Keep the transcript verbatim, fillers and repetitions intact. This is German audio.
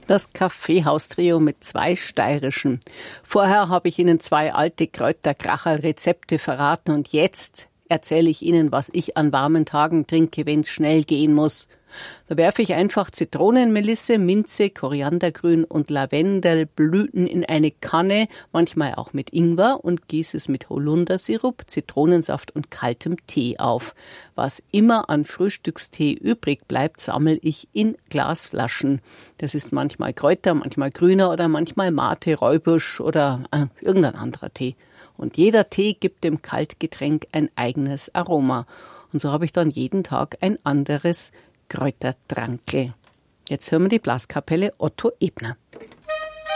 Das Kaffeehaustrio mit zwei steirischen. Vorher habe ich Ihnen zwei alte Kräuterkracher-Rezepte verraten und jetzt erzähle ich Ihnen, was ich an warmen Tagen trinke, wenn es schnell gehen muss. Da werfe ich einfach Zitronenmelisse, Minze, Koriandergrün und Lavendelblüten in eine Kanne, manchmal auch mit Ingwer, und gieße es mit Holundersirup, Zitronensaft und kaltem Tee auf. Was immer an Frühstückstee übrig bleibt, sammle ich in Glasflaschen. Das ist manchmal Kräuter, manchmal grüner oder manchmal Mate, Räubusch oder äh, irgendein anderer Tee. Und jeder Tee gibt dem Kaltgetränk ein eigenes Aroma. Und so habe ich dann jeden Tag ein anderes Kräutertrankel. Jetzt hören wir die Blaskapelle Otto Ebner.